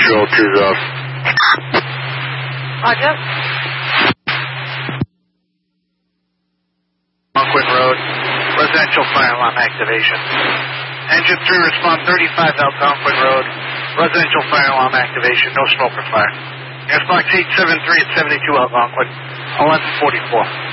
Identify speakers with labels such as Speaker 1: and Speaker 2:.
Speaker 1: Shelters off.
Speaker 2: Roger.
Speaker 3: Algonquin Road, residential fire alarm activation. Engine 3, respond 35 out Algonquin Road, residential fire alarm activation, no smoker fire. Airbox 873 at 72 out Algonquin, 1144.